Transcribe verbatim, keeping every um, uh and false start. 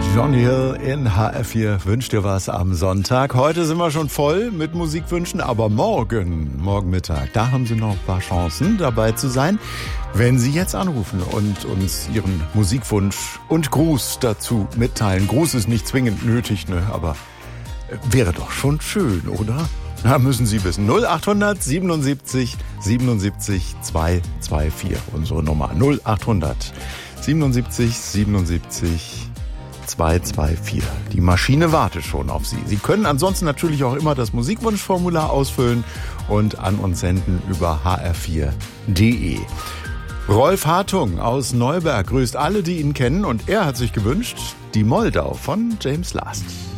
Johnny Hill in H R vier wünscht dir was am Sonntag. Heute sind wir schon voll mit Musikwünschen, aber morgen, morgen Mittag, da haben Sie noch ein paar Chancen dabei zu sein, wenn Sie jetzt anrufen und uns Ihren Musikwunsch und Gruß dazu mitteilen. Gruß ist nicht zwingend nötig, ne, aber wäre doch schon schön, oder? Da müssen Sie wissen. null achthundert siebenundsiebzig siebenundsiebzig zweihundertvierundzwanzig. Unsere Nummer null achthundert siebenundsiebzig siebenundsiebzig zweihundertvierundzwanzig. Die Maschine wartet schon auf Sie. Sie können ansonsten natürlich auch immer das Musikwunschformular ausfüllen und an uns senden über h r vier punkt d e. Rolf Hartung aus Neuberg grüßt alle, die ihn kennen, und er hat sich gewünscht die Moldau von James Last.